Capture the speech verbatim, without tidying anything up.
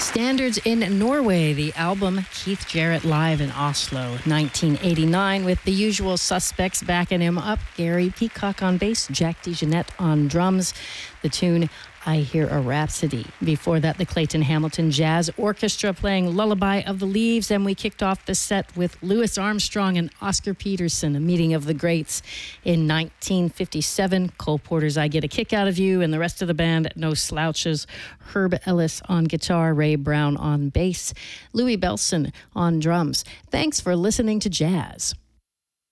Standards in Norway, the album Keith Jarrett Live in Oslo, nineteen eighty-nine, with the usual suspects backing him up. Gary Peacock on bass, Jack DeJohnette on drums. The tune, I Hear a Rhapsody. Before that, the Clayton Hamilton Jazz Orchestra playing Lullaby of the Leaves, and we kicked off the set with Louis Armstrong and Oscar Peterson, A Meeting of the Greats. In nineteen fifty-seven, Cole Porter's I Get a Kick Out of You, and the rest of the band, No Slouches. Herb Ellis on guitar, Ray Brown on bass, Louis Bellson on drums. Thanks for listening to Jazz.